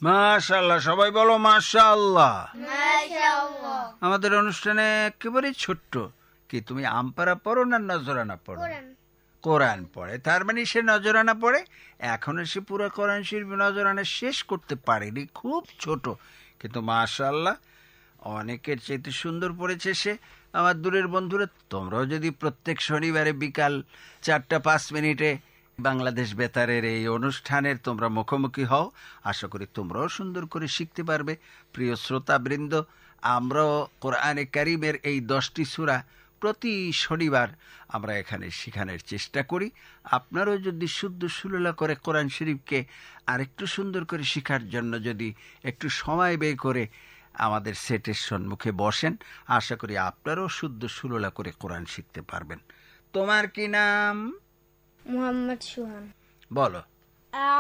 মাশাআল্লাহ, সবাই বলো মাশাআল্লাহ। মাশাআল্লাহ। আমাদের অনুষ্ঠানে একেবারে ছোট্ট, কি তুমি আমপারা পড়ো না নজরানা পড়ো? কোরআন পড়ে, তার মানে সে নজরানা পড়ে। এখনো সে পুরো কোরআন শরীফ নজরানা শেষ করতে পারেনি, খুব ছোট, কিন্তু মাশাআল্লাহ অনেকের চাইতে সুন্দর পড়েছে সে। আমার দূরের বন্ধুরা, তোমরাও যদি প্রত্যেক শনিবারে বিকাল 4:05 বাংলাদেশ বেতারের এই অনুষ্ঠানের তোমরা মুখোমুখি হও, আশা করি তোমরাও সুন্দর করে শিখতে পারবে। প্রিয় শ্রোতাবৃন্দ, আমরাও কোরআনে কারিমের এই 10টি সূরা প্রতি শনিবার আমরা এখানে শেখানোর চেষ্টা করি। আপনারাও যদি শুদ্ধ সুললা করে কোরআন শরীফকে আরেকটু সুন্দর করে শেখার জন্য যদি একটু সময় ব্যয় করে আমাদের সেটের সম্মুখে বসেন, আশা করি আপনারাও শুদ্ধ সুললা করে কোরআন শিখতে পারবেন। তোমার কি নাম? মোহাম্মদ সুহান। বলো।